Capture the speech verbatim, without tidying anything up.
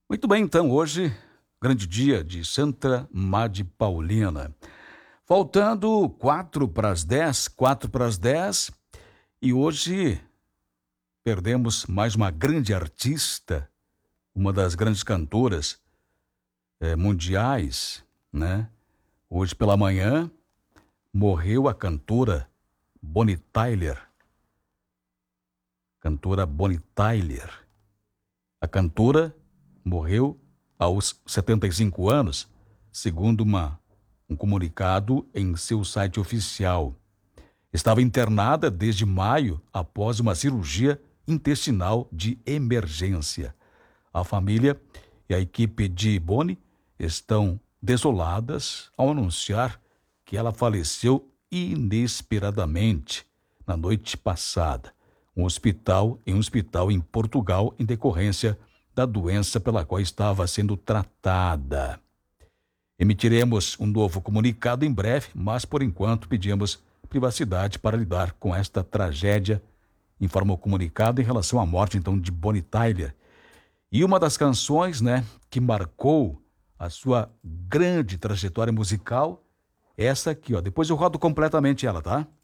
Muito bem, então, hoje, grande dia de Santa Made Paulina. Faltando quatro para as dez, quatro para as dez, e hoje perdemos mais uma grande artista, uma das grandes cantoras eh, mundiais, né? Hoje pela manhã morreu a cantora Bonnie Tyler. Cantora Bonnie Tyler. A cantora morreu aos setenta e cinco anos, segundo uma, um comunicado em seu site oficial. Estava internada desde maio após uma cirurgia intestinal de emergência. A família e a equipe de Bonnie estão desoladas ao anunciar que ela faleceu inesperadamente na noite passada, um hospital, em um hospital em Portugal, em decorrência da doença pela qual estava sendo tratada. Emitiremos um novo comunicado em breve, mas por enquanto pedimos privacidade para lidar com esta tragédia, informou o comunicado em relação à morte então de Bonnie Tyler. E uma das canções, né, que marcou a sua grande trajetória musical, essa aqui, ó. Depois eu rodo completamente ela, tá?